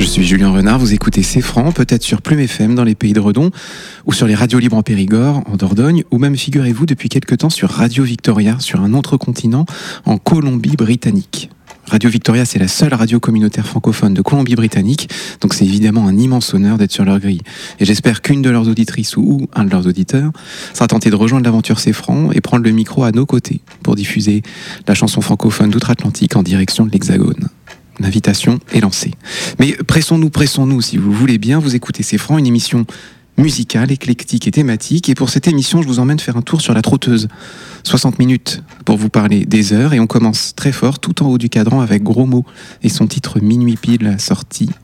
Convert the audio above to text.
Je suis Julien Renard, vous écoutez C'est Franc, peut-être sur Plume FM dans les Pays de Redon, ou sur les radios libres en Périgord, en Dordogne, ou même, figurez-vous, depuis quelque temps sur Radio Victoria, sur un autre continent, en Colombie-Britannique. Radio Victoria, c'est la seule radio communautaire francophone de Colombie-Britannique, donc c'est évidemment un immense honneur d'être sur leur grille. Et j'espère qu'une de leurs auditrices ou un de leurs auditeurs sera tenté de rejoindre l'aventure C'est Franc et prendre le micro à nos côtés pour diffuser la chanson francophone d'outre-Atlantique en direction de l'Hexagone. L'invitation est lancée. Mais pressons-nous, si vous voulez bien, vous écoutez C'est Franc, une émission musicale, éclectique et thématique. Et pour cette émission, je vous emmène faire un tour sur la trotteuse. 60 minutes pour vous parler des heures. Et on commence très fort, tout en haut du cadran, avec Gros Mots et son titre Minuit pile, sorti